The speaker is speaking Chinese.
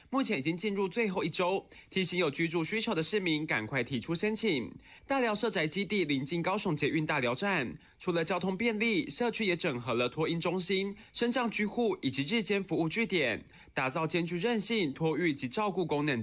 目前已经进入最后1周，提醒有居住需求的市民赶快提出申请。大寮社宅基地临近高雄捷运大寮站，除了交通便利，社区也整合了托婴中心、身障居户以及日间服务据点，打造兼具韧性、托育及照顾功能